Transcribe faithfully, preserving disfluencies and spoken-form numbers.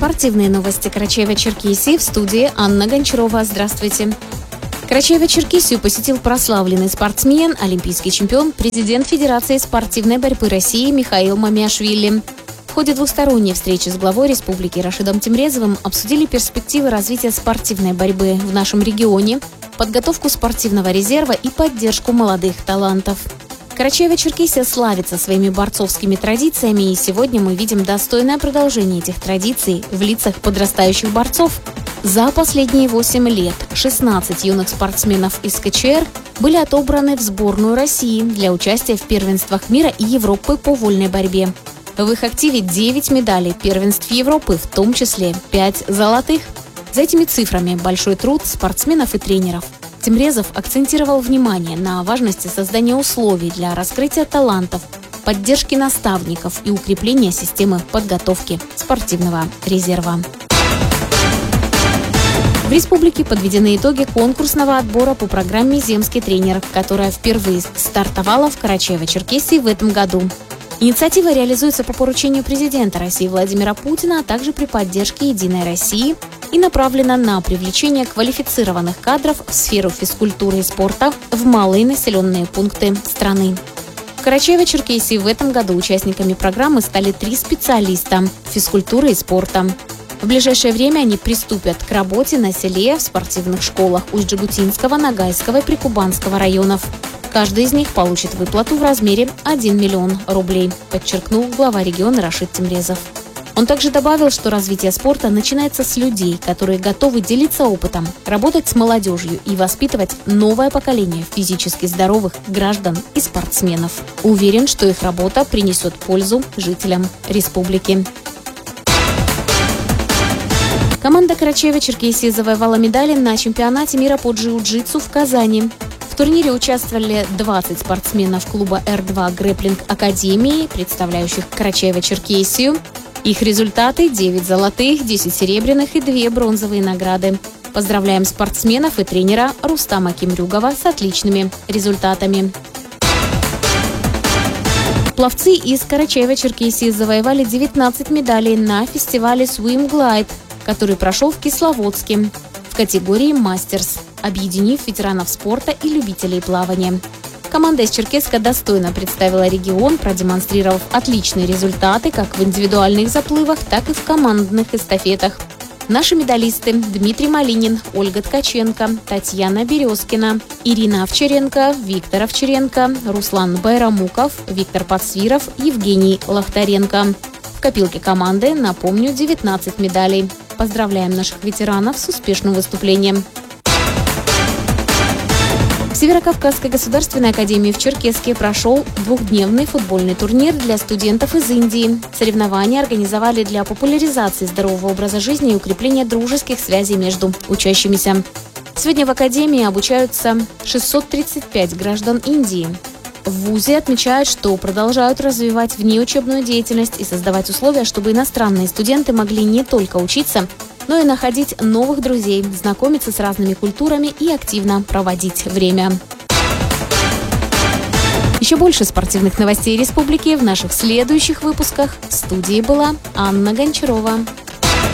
Спортивные новости Карачаева-Черкесии, в студии Анна Гончарова. Здравствуйте. Карачаево-Черкесию посетил прославленный спортсмен, олимпийский чемпион, президент Федерации спортивной борьбы России Михаил Мамиашвили. В ходе двусторонней встречи с главой республики Рашидом Тимрезовым обсудили перспективы развития спортивной борьбы в нашем регионе, подготовку спортивного резерва и поддержку молодых талантов. Карачаево-Черкесия славится своими борцовскими традициями, и сегодня мы видим достойное продолжение этих традиций в лицах подрастающих борцов. За последние восемь лет шестнадцать юных спортсменов из ка че эр были отобраны в сборную России для участия в первенствах мира и Европы по вольной борьбе. В их активе девять медалей первенств Европы, в том числе пять золотых. За этими цифрами большой труд спортсменов и тренеров. Тимрезов акцентировал внимание на важности создания условий для раскрытия талантов, поддержки наставников и укрепления системы подготовки спортивного резерва. В республике подведены итоги конкурсного отбора по программе «Земский тренер», которая впервые стартовала в Карачаево-Черкесии в этом году. Инициатива реализуется по поручению президента России Владимира Путина, а также при поддержке «Единой России» и направлена на привлечение квалифицированных кадров в сферу физкультуры и спорта в малые населенные пункты страны. В Карачаево-Черкесии в этом году участниками программы стали три специалиста физкультуры и спорта. В ближайшее время они приступят к работе на селе в спортивных школах Усть-Джегутинского, Ногайского и Прикубанского районов. Каждый из них получит выплату в размере один миллион рублей, подчеркнул глава региона Рашид Тимрезов. Он также добавил, что развитие спорта начинается с людей, которые готовы делиться опытом, работать с молодежью и воспитывать новое поколение физически здоровых граждан и спортсменов. Уверен, что их работа принесет пользу жителям республики. Команда Карачаево-Черкесии завоевала медали на чемпионате мира по джиу-джитсу в Казани. В турнире участвовали двадцать спортсменов клуба эр два Грэпплинг Академии, представляющих Карачаево-Черкесию. Их результаты – девять золотых, десять серебряных и две бронзовые награды. Поздравляем спортсменов и тренера Рустама Кимрюгова с отличными результатами. Пловцы из Карачаево-Черкесии завоевали девятнадцать медалей на фестивале Swim Glide, который прошел в Кисловодске в категории «Мастерс», объединив ветеранов спорта и любителей плавания. Команда из Черкесска достойно представила регион, продемонстрировав отличные результаты как в индивидуальных заплывах, так и в командных эстафетах. Наши медалисты – Дмитрий Малинин, Ольга Ткаченко, Татьяна Березкина, Ирина Овчаренко, Виктор Овчаренко, Руслан Байрамуков, Виктор Подсвиров, Евгений Лахтаренко. В копилке команды, напомню, девятнадцать медалей. Поздравляем наших ветеранов с успешным выступлением. В Северокавказской государственной академии в Черкесске прошел двухдневный футбольный турнир для студентов из Индии. Соревнования организовали для популяризации здорового образа жизни и укрепления дружеских связей между учащимися. Сегодня в академии обучаются шестьсот тридцать пять граждан Индии. В вузе отмечают, что продолжают развивать внеучебную деятельность и создавать условия, чтобы иностранные студенты могли не только учиться, но и находить новых друзей, знакомиться с разными культурами и активно проводить время. Еще больше спортивных новостей республики в наших следующих выпусках. В студии была Анна Гончарова.